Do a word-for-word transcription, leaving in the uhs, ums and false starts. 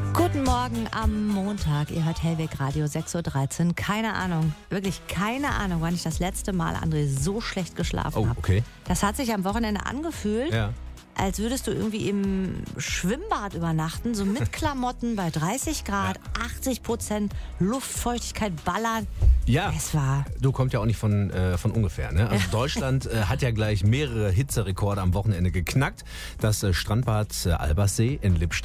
Guten Morgen am Montag. Ihr hört Hellweg Radio sechs Uhr dreizehn. Keine Ahnung, wirklich keine Ahnung, wann ich das letzte Mal, André, so schlecht geschlafen Oh, habe. okay. Das hat sich am Wochenende angefühlt, Ja. als würdest du irgendwie im Schwimmbad übernachten, so mit Klamotten bei dreißig Grad, achtzig Prozent Luftfeuchtigkeit ballern. Ja, Es war... du kommst ja auch nicht von, äh, von ungefähr. Ne? Also Deutschland äh, hat ja gleich mehrere Hitzerekorde am Wochenende geknackt. Das äh, Strandbad äh, Albersee in Lippstadt